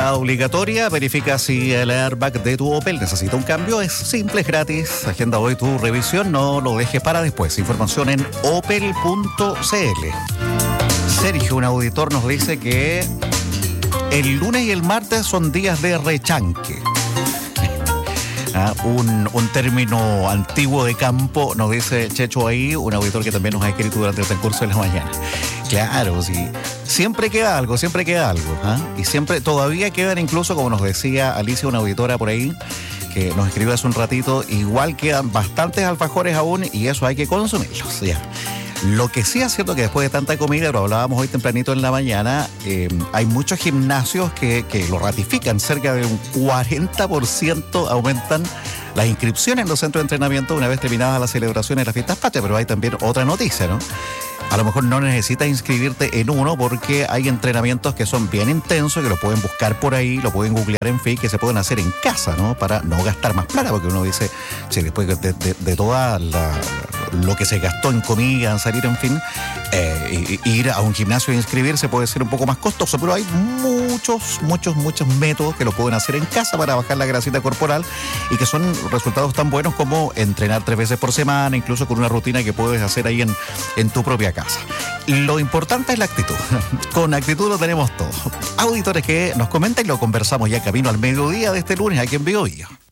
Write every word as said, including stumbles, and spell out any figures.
Parada obligatoria, verifica si el airbag de tu Opel necesita un cambio. Es simple, es gratis. Agenda hoy tu revisión, no lo dejes para después. Información en opel punto c l. Sergio, un auditor, nos dice que el lunes y el martes son días de rechanque. Ah, un, un término antiguo de campo, nos dice Checho ahí, un auditor que también nos ha escrito durante el transcurso de la mañana. Claro, sí. Siempre queda algo, siempre queda algo. ¿Ah? Y siempre, todavía quedan incluso, como nos decía Alicia, una auditora por ahí, que nos escribió hace un ratito, igual quedan bastantes alfajores aún y eso hay que consumirlos. Ya. Lo que sí es cierto que después de tanta comida, lo hablábamos hoy tempranito en la mañana, eh, hay muchos gimnasios que, que lo ratifican, cerca de un cuarenta por ciento aumentan las inscripciones en los centros de entrenamiento una vez terminadas las celebraciones de las fiestas patrias, pero hay también otra noticia, ¿no? A lo mejor no necesitas inscribirte en uno porque hay entrenamientos que son bien intensos, que lo pueden buscar por ahí, lo pueden googlear en fin, que se pueden hacer en casa, ¿no? Para no gastar más plata, porque uno dice, si después de, de, de toda la, lo que se gastó en comida, en salir, en fin, eh, ir a un gimnasio e inscribirse puede ser un poco más costoso, pero hay muchos, muchos, muchos métodos que lo pueden hacer en casa para bajar la grasita corporal y que son resultados tan buenos como entrenar tres veces por semana, incluso con una rutina que puedes hacer ahí en, en tu propia casa. Casa. Lo importante es la actitud. Con actitud lo tenemos todo. Auditores que nos comentan y lo conversamos ya camino al mediodía de este lunes aquí en Bio Bio.